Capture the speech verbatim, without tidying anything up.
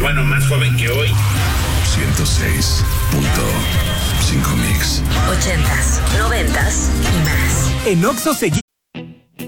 Bueno, más joven que hoy. ciento seis punto cinco Mix. Ochentas, noventas y más. En Oxxo seguimos